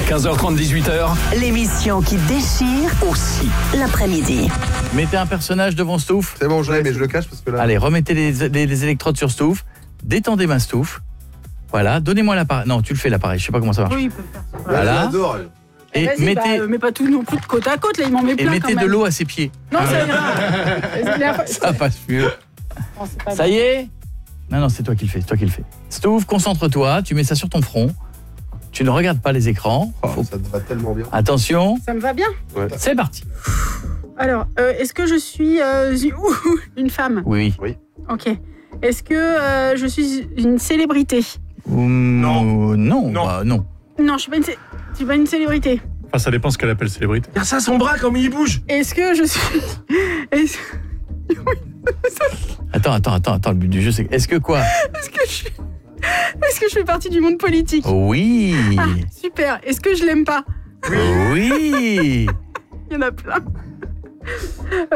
15h30, 18h. L'émission qui déchire Aussi. l'après-midi. Mettez un personnage devant Stouff. C'est bon, je l'ai, mais je le cache parce que là... Allez, remettez les électrodes sur Stouff. Détendez ma Stouff. Voilà, donnez-moi l'appareil. Non, tu le fais l'appareil, je sais pas comment ça marche. Oui, il peut faire ça. Voilà. J'adore. Et Vas-y, mettez, mais pas tout non plus de côte à côte, là, il m'en met et plein mettez quand de même. l'eau à ses pieds. Non, ça ira. Ça passe mieux. Non, c'est pas Ça bon. y est? Non, c'est toi qui le fais, c'est toi qui le fais. Stouff, concentre-toi, tu mets ça sur ton front. Tu ne regardes pas les écrans. Oh, ça te va tellement bien. Attention, Ça me va bien. c'est parti. Alors, est-ce que je suis une femme? Oui. Ok. Est-ce que je suis une célébrité? Non. Non. Non. Bah, non. Non, je suis pas une célébrité. Enfin, ça dépend ce qu'elle appelle célébrité. Regarde ça, son bras, comme il bouge. Est-ce que je suis... Attends, le but du jeu c'est... Est-ce que quoi? Est-ce que je fais partie du monde politique? Oui. Ah, super. Est-ce que je l'aime pas? Oui. Il y en a plein.